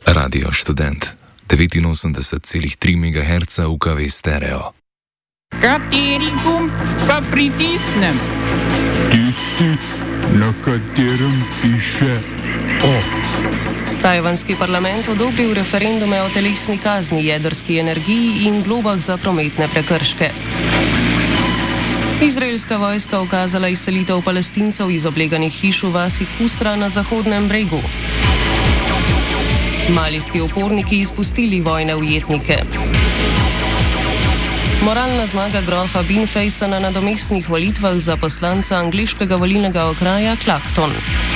Radio Študent 89,3 MHz UKV stereo. Kateri gumb pa pritisnem? Tisti, na katerem piše OF. Tajvanski parlament odobril referendume o telesni kazni, jedrski energiji in globah za prometne prekrške. Izraelska vojska ukazala izselitev Palestincev iz obleganih hiš v vasi Kusra na Zahodnem bregu. Malijski uporniki izpustili vojne ujetnike. Moralna zmaga grofa Binfejsa na nadomestnih volitvah za poslanca angleškega volilnega okraja Clacton.